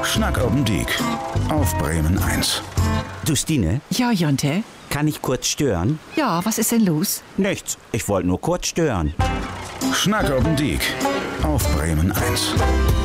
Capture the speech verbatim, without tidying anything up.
Schnack oben Diek auf Bremen eins. Du, Stine, Ja, Jonte? kann ich kurz stören? Ja, was ist denn los? Nichts, ich wollte nur kurz stören. Schnack oben Diek auf Bremen eins.